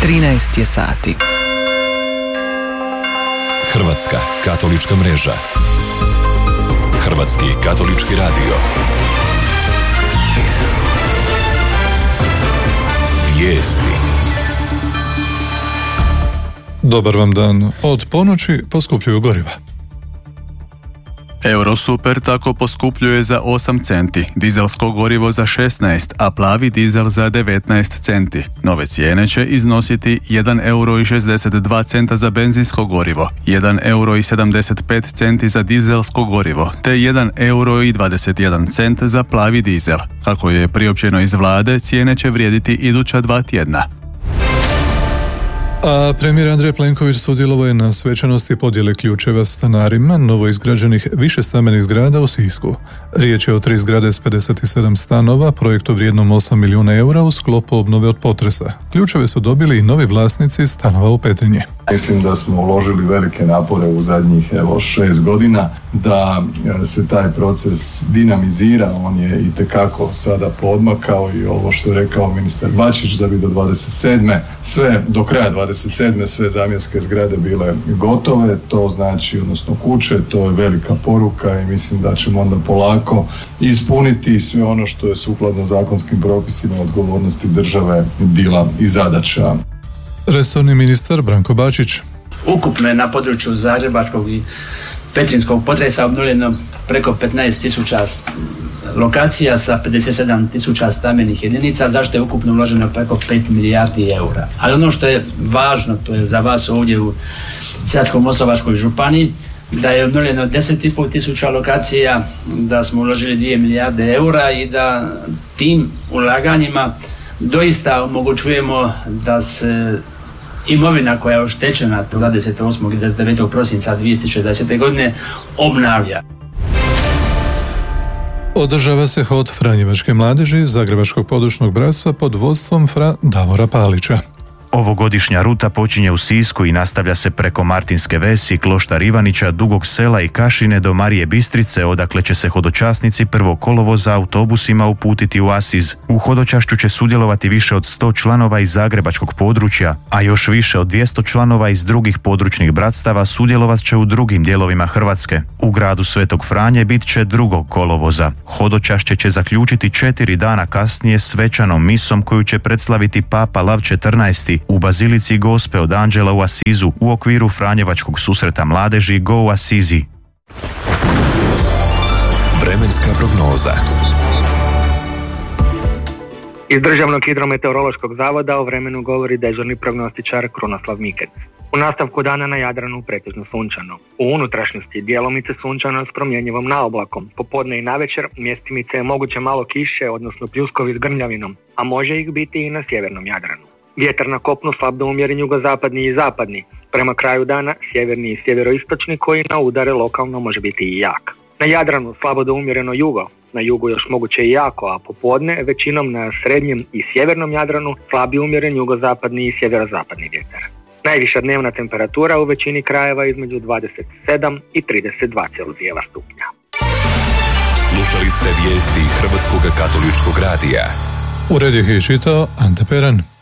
13 je sati. Hrvatska katolička mreža. Hrvatski katolički radio. Vijesti. Dobar vam dan. Od ponoći poskupljuju goriva. Eurosuper tako poskupljuje za 8 centi, dizelsko gorivo za 16, a plavi dizel za 19 centi. Nove cijene će iznositi 1,62 euro za benzinsko gorivo, 1,75 euro za dizelsko gorivo, te 1,21 euro za plavi dizel. Kako je priopćeno iz vlade, cijene će vrijediti iduća 2 tjedna. A premijer Andrej Plenković sudjelovao je na svečanosti podjele ključeva stanarima novoizgrađenih višestambenih zgrada u Sisku. Riječ je o 3 zgrade s 57 stanova, projektu vrijednom 8 milijuna eura u sklopu obnove od potresa. Ključeve su dobili i novi vlasnici stanova u Petrinji. Mislim da smo uložili velike napore u zadnjih 6 godina da se taj proces dinamizira, on je itekako sada poodmakao i ovo što je rekao ministar Bačić da bi do 27. do kraja 27. sve zamjenske zgrade bile gotove, to znači, odnosno kuće, to je velika poruka i mislim da ćemo onda polako ispuniti sve ono što je sukladno zakonskim propisima odgovornosti države bila i zadaća. Resorni ministar Branko Bačić. Ukupno je na području zagrebačkog i petrinjskog potresa obnovljeno preko 15.000 lokacija sa 57.000 stambenih jedinica, zašto je ukupno uloženo preko 5 milijardi eura. Ali ono što je važno, to je za vas ovdje u Sisačko-moslavačkoj županiji, da je obnovljeno 10.500 lokacija, da smo uložili 2 milijarde eura i da tim ulaganjima doista omogućujemo da se imovina koja je oštećena 28. i 29. prosinca 2010. godine obnavlja. Održava se hod Franjevačke mladeži Zagrebačkog područnog bratstva pod vodstvom fra Davora Palića. Ovogodišnja ruta počinje u Sisku i nastavlja se preko Martinske Vesi, Kloštar Ivanića, Dugog Sela i Kašine do Marije Bistrice, odakle će se hodočasnici 1. kolovoza autobusima uputiti u Asiz. U hodočašću će sudjelovati više od 100 članova iz zagrebačkog područja, a još više od 200 članova iz drugih područnih bratstava sudjelovat će u drugim dijelovima Hrvatske. U gradu Svetog Franje bit će 2. kolovoza. Hodočašće će zaključiti 4 dana kasnije svečanom misom koju će predslaviti Papa Lav XIV u Bazilici Gospe od Anđela u Asizu u okviru Franjevačkog susreta mladeži Go Asizi. Vremenska prognoza. Iz Državnog hidrometeorološkog zavoda o vremenu govori dežurni prognostičar Krunoslav Mikec. U nastavku dana na Jadranu pretežno sunčano. U unutrašnjosti djelomice sunčano s promjenjivom naoblakom. Popodne i navečer mjestimice je moguće malo kiše, odnosno pljuskovi s grmljavinom, a može ih biti i na sjevernom Jadranu. Vjetar na kopnu slab do umjeren jugozapadni i zapadni. Prema kraju dana sjeverni i sjeveroistočni koji na udare lokalno može biti i jak. Na Jadranu slabo do umjereno jugo, na jugu još moguće i jako, a popodne većinom na srednjem i sjevernom Jadranu slabi umjeren jugozapadni i sjeverozapadni vjetar. Najviša dnevna temperatura u većini krajeva između 27 i 32 Celzijeva stupnja. Slušali ste vijesti Hrvatskog katoličkog radija. Ured ih je čitao Ante Peran.